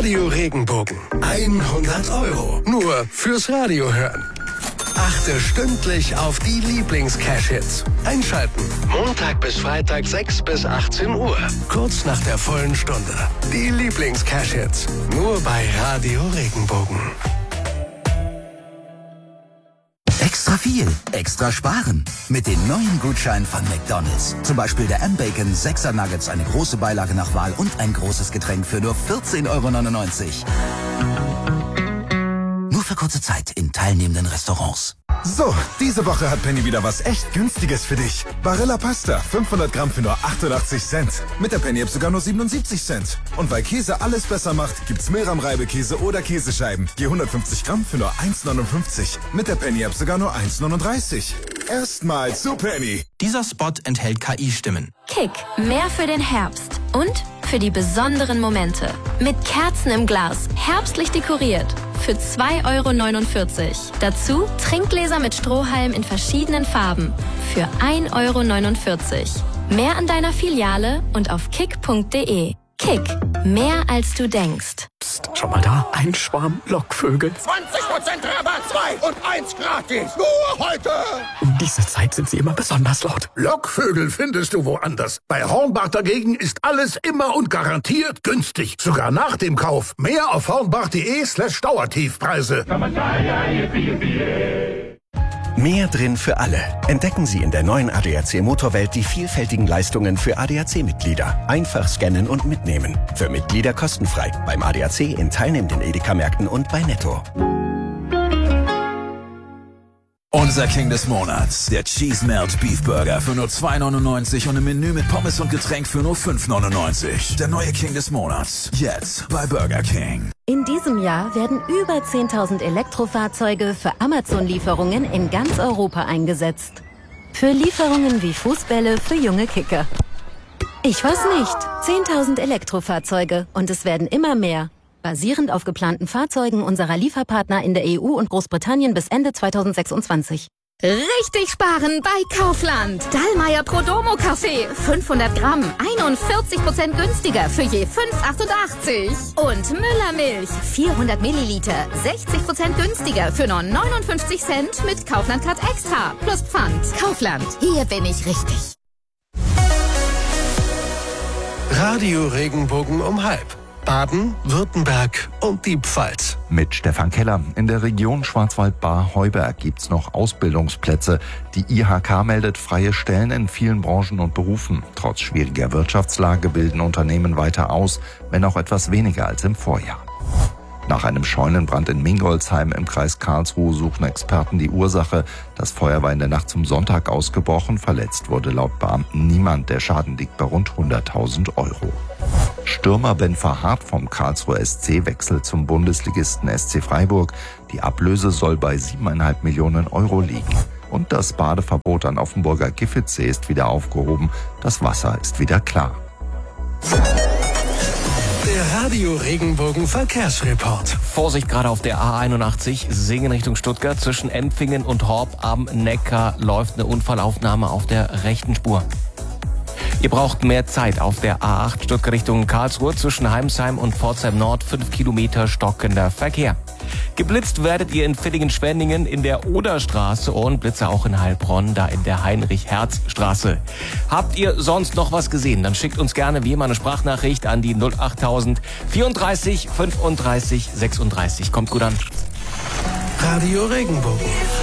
Radio Regenbogen. 100 €. Nur fürs Radio hören. Achte stündlich auf die Lieblings-Cash-Hits. Einschalten. Montag bis Freitag 6 bis 18 Uhr. Kurz nach der vollen Stunde. Die Lieblings-Cash-Hits. Nur bei Radio Regenbogen. Extra viel, extra sparen. Mit den neuen Gutscheinen von McDonald's. Zum Beispiel der M-Bacon 6er Nuggets, eine große Beilage nach Wahl und ein großes Getränk für nur 14,99 €. Nur für kurze Zeit in teilnehmenden Restaurants. So, diese Woche hat Penny wieder was echt Günstiges für dich. Barilla Pasta, 500 Gramm für nur 88 Cent. Mit der Penny-App sogar nur 77 Cent. Und weil Käse alles besser macht, gibt's Mehlrahm-Reibekäse oder Käsescheiben. Je 150 Gramm für nur 1,59. Mit der Penny-App sogar nur 1,39. Erstmal zu Penny. Dieser Spot enthält KI-Stimmen. Kick, mehr für den Herbst. Und für die besonderen Momente. Mit Kerzen im Glas, herbstlich dekoriert. Für 2,49 €. Dazu Trinkgläser mit Strohhalm in verschiedenen Farben. Für 1,49 €. Mehr an deiner Filiale und auf kick.de. Kick, mehr als du denkst. Psst, schon mal da? Ein Schwarm Lockvögel. 20% Rabatt, 2 und 1 gratis. Nur heute. Um diese Zeit sind sie immer besonders laut. Lockvögel findest du woanders. Bei Hornbach dagegen ist alles immer und garantiert günstig. Sogar nach dem Kauf. Mehr auf hornbach.de/Dauertiefpreise. Mehr drin für alle. Entdecken Sie in der neuen ADAC Motorwelt die vielfältigen Leistungen für ADAC-Mitglieder. Einfach scannen und mitnehmen. Für Mitglieder kostenfrei. Beim ADAC in teilnehmenden Edeka-Märkten und bei Netto. Unser King des Monats, der Cheese Melt Beef Burger für nur 2,99 € und im Menü mit Pommes und Getränk für nur 5,99 €. Der neue King des Monats, jetzt bei Burger King. In diesem Jahr werden über 10.000 Elektrofahrzeuge für Amazon-Lieferungen in ganz Europa eingesetzt. Für Lieferungen wie Fußbälle für junge Kicker. Ich weiß nicht, 10.000 Elektrofahrzeuge und es werden immer mehr. Basierend auf geplanten Fahrzeugen unserer Lieferpartner in der EU und Großbritannien bis Ende 2026. Richtig sparen bei Kaufland. Dallmayr Prodomo Kaffee. 500 Gramm. 41% günstiger für je 5,88. Und Müllermilch. 400 Milliliter. 60% günstiger für nur 59 Cent mit Kaufland Card Extra. Plus Pfand. Kaufland. Hier bin ich richtig. Radio Regenbogen um 12:30. Baden, Württemberg und die Pfalz. Mit Stefan Keller. In der Region Schwarzwald-Baar-Heuberg gibt's noch Ausbildungsplätze. Die IHK meldet freie Stellen in vielen Branchen und Berufen. Trotz schwieriger Wirtschaftslage bilden Unternehmen weiter aus, wenn auch etwas weniger als im Vorjahr. Nach einem Scheunenbrand in Mingolsheim im Kreis Karlsruhe suchen Experten die Ursache. Das Feuer war in der Nacht zum Sonntag ausgebrochen. Verletzt wurde laut Beamten niemand. Der Schaden liegt bei rund 100.000 €. Stürmer Ben Verhaert vom Karlsruher SC wechselt zum Bundesligisten SC Freiburg. Die Ablöse soll bei 7,5 Millionen € liegen. Und das Badeverbot an Offenburger Giffitzsee ist wieder aufgehoben. Das Wasser ist wieder klar. Der Radio Regenbogen Verkehrsreport. Vorsicht gerade auf der A81, Singen Richtung Stuttgart. Zwischen Empfingen und Horb am Neckar läuft eine Unfallaufnahme auf der rechten Spur. Ihr braucht mehr Zeit auf der A8 Stuttgart Richtung Karlsruhe. Zwischen Heimsheim und Pforzheim Nord 5 Kilometer stockender Verkehr. Geblitzt werdet ihr in Villingen-Schwenningen in der Oderstraße und Blitze auch in Heilbronn, da in der Heinrich-Herz-Straße. Habt ihr sonst noch was gesehen? Dann schickt uns gerne wie immer eine Sprachnachricht an die 08000 34 35 36. Kommt gut an. Radio Regenbogen.